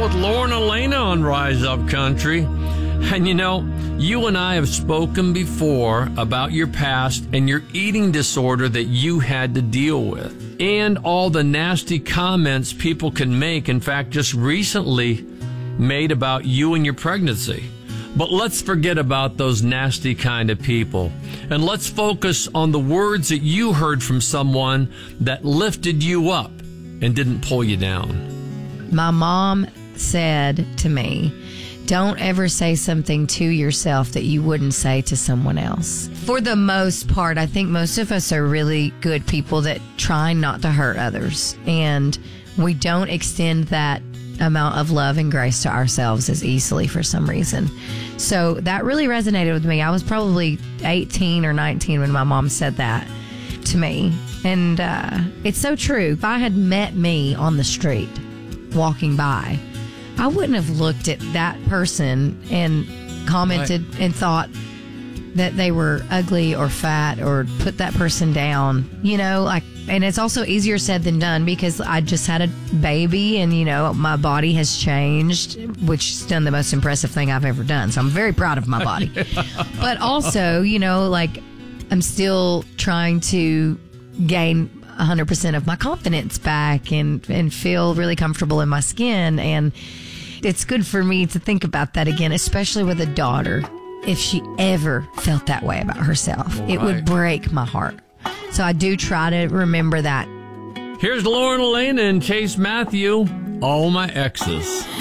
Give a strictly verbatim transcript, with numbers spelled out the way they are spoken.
with Lauren Elena on Rise Up Country. And you know, you and I have spoken before about your past and your eating disorder that you had to deal with, and all the nasty comments people can make, in fact, just recently made about you and your pregnancy. But let's forget about those nasty kind of people, and let's focus on the words that you heard from someone that lifted you up and didn't pull you down. My mom said to me, don't ever say something to yourself that you wouldn't say to someone else. For the most part, I think most of us are really good people that try not to hurt others, and we don't extend that amount of love and grace to ourselves as easily for some reason. So that really resonated with me. I was probably eighteen or nineteen when my mom said that to me. And uh, it's so true. If I had met me on the street walking by, I wouldn't have looked at that person and commented right. and thought that they were ugly or fat or put that person down, you know, like, and it's also easier said than done because I just had a baby and, you know, my body has changed, which has done the most impressive thing I've ever done. So I'm very proud of my body. But also, you know, like, I'm still trying to gain one hundred percent of my confidence back and, and feel really comfortable in my skin. And it's good for me to think about that again, especially with a daughter. If she ever felt that way about herself, right. It would break my heart. So I do try to remember that. Here's Lauren Elena and Chase Matthew, All My Exes.